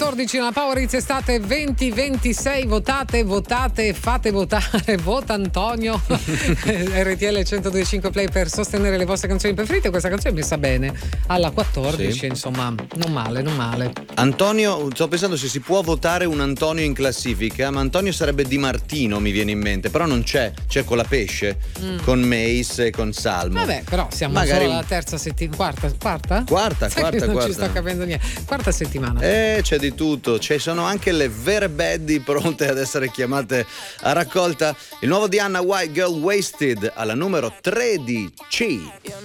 14 nella Power Hits Estate 2026. Votate, fate votare. Vota Antonio. RTL 102.5 Play per sostenere le vostre canzoni preferite. Questa canzone è messa bene alla 14, sì. Insomma, non male. Antonio, sto pensando se si può votare un Antonio in classifica, ma Antonio sarebbe Di Martino, mi viene in mente, però non c'è con la Pesce, con Mace e con Salmo. Vabbè, però siamo magari solo alla terza settimana, quarta? Quarta. Non ci sto capendo niente. Quarta settimana. C'è di tutto, ci sono anche le vere baddie pronte ad essere chiamate a raccolta. Il nuovo di Anna White, Girl Wasted, alla numero 13.